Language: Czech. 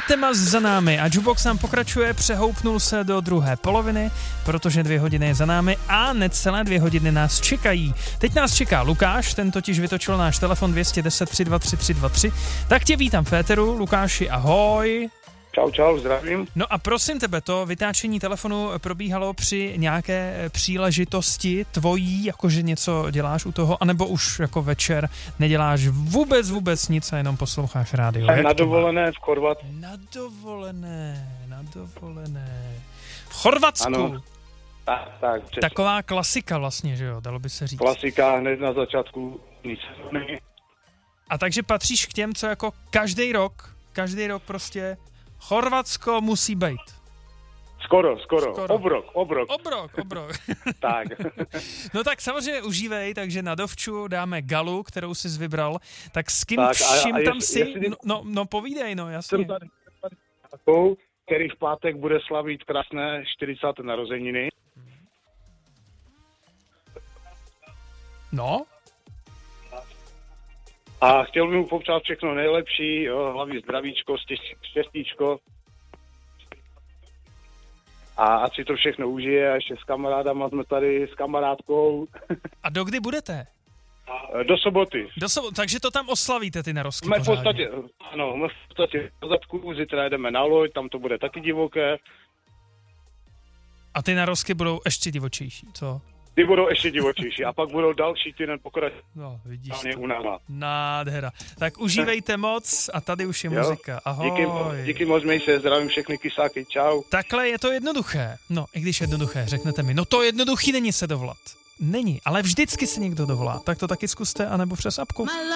Anatemas za námi a Jukebox nám pokračuje, přehoupnul se do druhé poloviny, protože 2 hodiny je za námi a necelé 2 hodiny nás čekají. Teď nás čeká Lukáš, ten totiž vytočil náš telefon 210 323 323. Tak tě vítám v éteru, Lukáši, ahoj. Čau, zdravím. No a prosím tebe, to vytáčení telefonu probíhalo při nějaké příležitosti tvojí, jakože něco děláš u toho, anebo už jako večer neděláš vůbec nic a jenom posloucháš rádio? Na dovolené v Chorvatsku. Na dovolené. V Chorvatsku? Ano. Tak, přesně. Taková klasika vlastně, že jo, dalo by se říct. Klasika, hned na začátku nic. A takže patříš k těm, co jako každý rok prostě Chorvatsko musí být. Skoro. Obrok. Tak. No tak samozřejmě užívej, takže na dovču dáme galu, kterou jsi vybral. Tak s kým tak, vším tam jestli, jsi? No povídej, no jasně. Jsem tady který v pátek bude slavit krásné 40. narozeniny. No? A chtěl bych mu popřát všechno nejlepší, jo, hlavně zdravíčko, štěstíčko. A ať si to všechno užije, a ještě s kamarádama jsme tady, s kamarádkou. A dokdy budete? Do soboty. Takže to tam oslavíte, ty narozky Jsme v pořádně. podstatě v zadku, zítra jedeme na loď, tam to bude taky divoké. A ty narozky budou ještě divočejší, co? Ty budou ještě divočejší a pak budou další týden pokračovat. No, vidíš u nás. Nádhera. Tak užívejte moc a tady už je muzika. Ahoj. Díky moc, měj se, zdravím všechny kysáky, čau. Takhle je to jednoduché. No, i když jednoduché, řeknete mi, no to jednoduchý není se dovolat. Není, ale vždycky se někdo dovolá. Tak to taky zkuste, anebo přes apku.